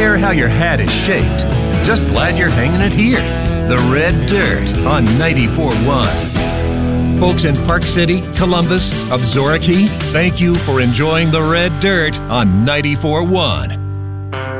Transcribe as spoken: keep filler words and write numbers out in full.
care how your hat is shaped. Just glad you're hanging it here. The Red Dirt on ninety-four point one. Folks in Park City, Columbus, Absaroka, thank you for enjoying The Red Dirt on ninety-four point one.